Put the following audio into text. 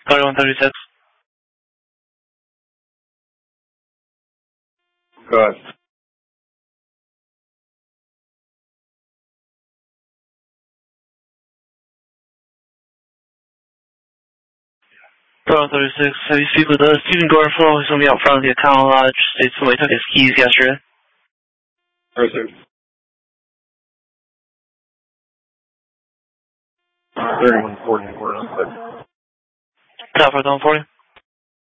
2136. Go ahead. Bravo 36, have you speak with Stephen Garfield, who's going to be out front of the account lodge, states somebody took his keys yesterday. 36. 3140. Top for 140.